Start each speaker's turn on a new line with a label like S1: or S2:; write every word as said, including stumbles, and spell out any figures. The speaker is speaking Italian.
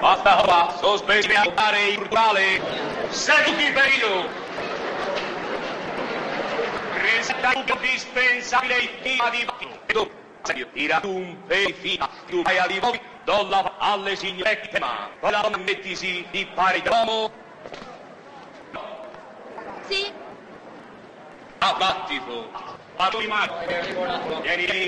S1: Basta ora, sospesi a votare il culturale. Seduti per io. Presenta indispensabile il tema di dibattito. Tira un fila, tu vai a di voi, do la alle signore tema. Ora mettisi di pari d'uomo.
S2: Sì.
S1: Abbattito. A tu rimane. Vieni